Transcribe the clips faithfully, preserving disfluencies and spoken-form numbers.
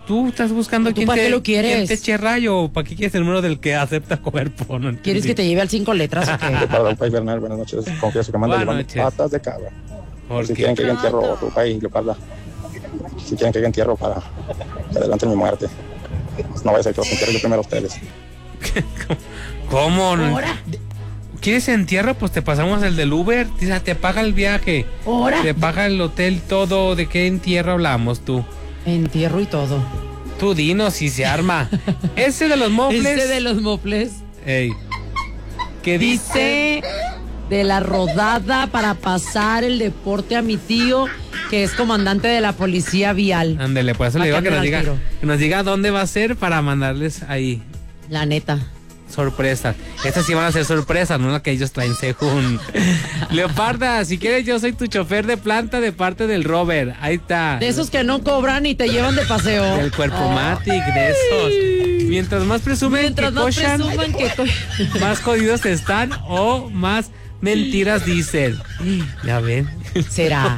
tú estás buscando quién para te, qué lo quieres? quién te eche rayo, o para qué quieres el número del que acepta cuerpo. No ¿Quieres que te lleve al cinco letras o qué? Para Don Pay Bernal, buenas noches. Confieso que manda Buenas llevando noches. patas de cabra. ¿Por Si qué? quieren que yo entierro tu Pay, Leoparda. Si quieren que yo entierro para que adelanten mi muerte. No vaya a ser que los entierre yo primero a ustedes. ¿Cómo? ¿Quieres entierro? Pues te pasamos el del Uber, te paga el viaje, ¿Hora? te paga el hotel, todo. ¿De qué entierro hablamos tú? Entierro y todo. Tú dinos si se arma. Ese de los mofles. Ese de los mofles. Ey. ¿Qué dice? Dice de la rodada para pasar el deporte a mi tío, que es comandante de la policía vial. Ándele, pues eso le digo Para que que nos ande diga, al tiro. que nos diga dónde va a ser para mandarles ahí La neta. sorpresas. Estas sí van a ser sorpresas, no las que ellos traen según. Leoparda, si quieres yo soy tu chofer de planta de parte del Robert. Ahí está. De esos que no cobran y te llevan de paseo. Del cuerpo matic, de esos. Mientras más presumen Mientras que más cochan, presuman que co- más jodidos están o más mentiras dicen. Ya ven. será.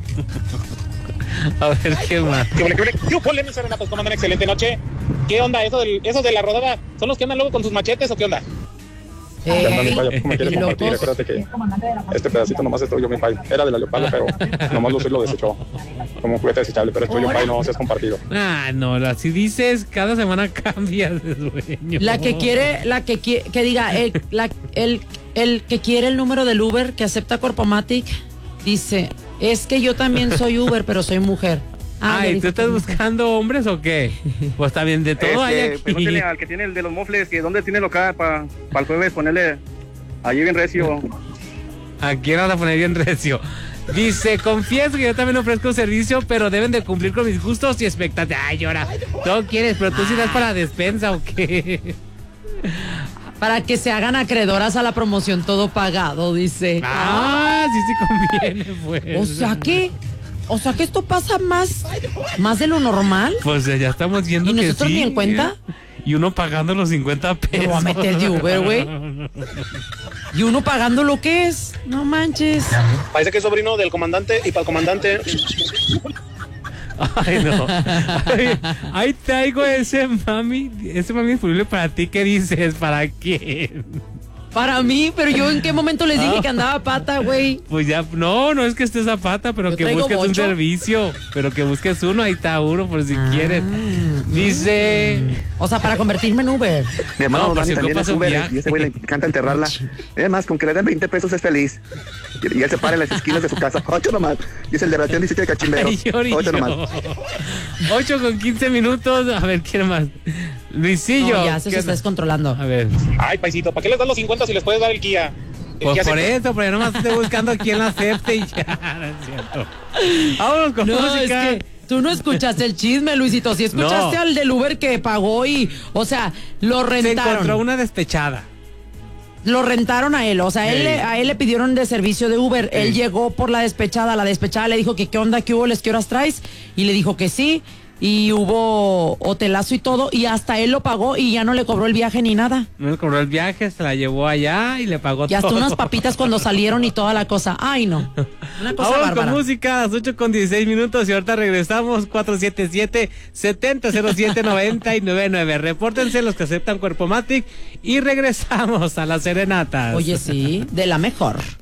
A ver qué más. ¿Qué ole, qué ole? ¿Qué ole, mis serenatos? ¿Cómo andan? Excelente noche. ¿Qué onda? ¿Eso del, ¿Esos de la rodada son los que andan luego con sus machetes o qué onda? Ya anda mi Ey, Pay, ¿cómo me quiere compartir? locos. Acuérdate que este pedacito nomás es tuyo, mi Pay. Era de la Leoparda, pero nomás Lucir lo desechó. Como un juguete desechable, pero es tuyo, Pay, no seas compartido. Ah, no, así dices, cada semana cambias de dueño. La que quiere, la que quiere, que diga, el, la, el, el que quiere el número del Uber, que acepta Corpomatic, dice, es que yo también soy Uber, pero soy mujer. Ah, Ay, ya ¿tú dice estás que- buscando hombres o qué? Pues también de todo hay Este, aquí. pregúntele al que tiene el de los mofles, que dónde tiene local para pa el jueves ponerle allí bien recio. ¿A quién vas a poner bien recio? Dice, confieso que yo también ofrezco servicio, pero deben de cumplir con mis gustos y expectativas. Ay, llora. No quieres, pero tú sí das para despensa o qué. Para que se hagan acreedoras a la promoción todo pagado, dice. Ah, sí, sí conviene, pues. O sea que, o sea que esto pasa más, más de lo normal. Pues ya estamos viendo ¿Y que nosotros sí. ni en cuenta? Y uno pagando los cincuenta pesos. Me voy a meter de Uber, güey. Y uno pagando lo que es. No manches. Parece que es sobrino del comandante y para el comandante. Ay, no. Ay, ahí traigo ese mami, ese mami disponible para ti. ¿Qué dices? ¿Para quién? Para mí, pero yo en qué momento les dije que andaba a pata, güey. Pues ya, no, no es que estés a pata, pero Yo que traigo busques un bocho. servicio. Pero que busques uno, ahí está uno, por si Ah. quieres. Dice. O sea, para convertirme en Uber. Mi hermano No, pues Dani si también ocupas es un Uber viaje. y ese güey le encanta enterrarla. Además, con que le den veinte pesos es feliz. Y, y él se para en las esquinas de su casa. Ocho nomás. Y es el de Ratión diecisiete de Cachimbero. Ay, llorillo. Ocho nomás. ocho con quince minutos. A ver, ¿quién más? Luisillo. No, ya se, ¿qué se está onda? descontrolando. A ver. Ay, paisito, ¿para qué les das los cincuenta si les puedes dar el Kia? El Pues Kia por acepta. eso, pero yo nomás estoy buscando a quien la acepte y ya, no es cierto. Vámonos con No, música. es que tú no escuchaste el chisme, Luisito. Si escuchaste No. al del Uber que pagó y, o sea, lo Se rentaron. encontró una despechada. Lo rentaron a él, o sea, él, Ey. le- a él le pidieron de servicio de Uber. Ey. Él llegó por la despechada, la despechada le dijo que qué onda, qué hubo, les qué horas traes, y le dijo que sí, y hubo hotelazo y todo, y hasta él lo pagó y ya no le cobró el viaje ni nada. No le cobró el viaje, se la llevó allá y le pagó Y hasta todo. unas papitas cuando salieron y toda la cosa. Ay, no. Una cosa Vamos bárbara. con música a las ocho con dieciséis minutos y ahorita regresamos. Cuatro siete siete, siete cero cero siete, nueve cero nueve nueve. Repórtense los que aceptan Cuerpo Matic y regresamos a las serenatas. Oye, sí, de la mejor.